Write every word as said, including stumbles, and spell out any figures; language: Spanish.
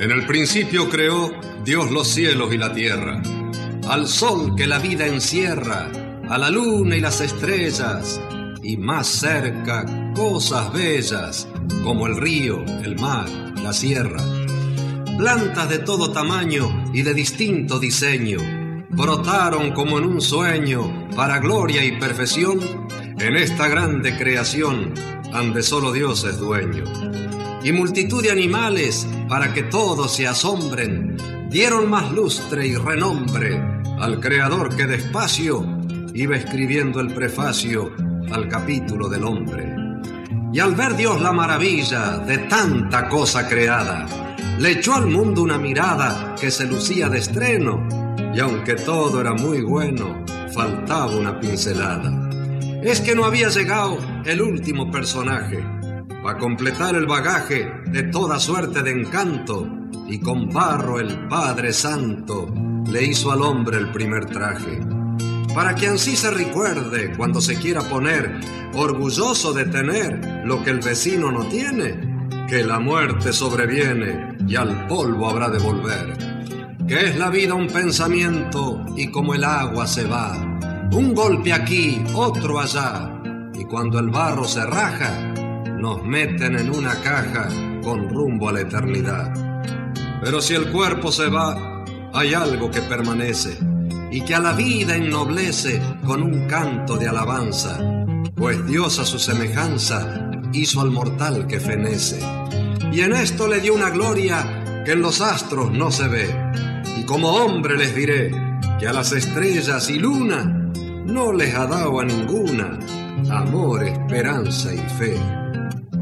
En el principio creó Dios los cielos y la tierra, al sol que la vida encierra, a la luna y las estrellas, y más cerca cosas bellas, como el río, el mar, la sierra. Plantas de todo tamaño y de distinto diseño, brotaron como en un sueño, para gloria y perfección, en esta grande creación, ande solo Dios es dueño. Y multitud de animales, para que todos se asombren, dieron más lustre y renombre al Creador que despacio iba escribiendo el prefacio al capítulo del hombre. Y al ver Dios la maravilla de tanta cosa creada, le echó al mundo una mirada que se lucía de estreno, y aunque todo era muy bueno, faltaba una pincelada. Es que no había llegado el último personaje para completar el bagaje de toda suerte de encanto, y con barro el Padre Santo le hizo al hombre el primer traje, para que ansí se recuerde cuando se quiera poner orgulloso de tener lo que el vecino no tiene, que la muerte sobreviene y al polvo habrá de volver, que es la vida un pensamiento y como el agua se va, un golpe aquí, otro allá, y cuando el barro se raja, nos meten en una caja con rumbo a la eternidad. Pero si el cuerpo se va, hay algo que permanece y que a la vida ennoblece con un canto de alabanza, pues Dios a su semejanza hizo al mortal que fenece, y en esto le dio una gloria que en los astros no se ve. Y como hombre les diré que a las estrellas y luna no les ha dado a ninguna amor, esperanza y fe.